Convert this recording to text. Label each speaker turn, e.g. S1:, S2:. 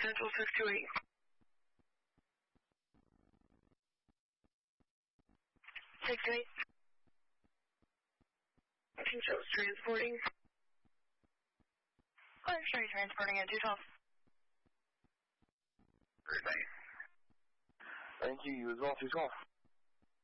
S1: Central 628. Shows transporting. I'm sure you're transporting at 212.
S2: Very nice. Thank you. You as well, 212.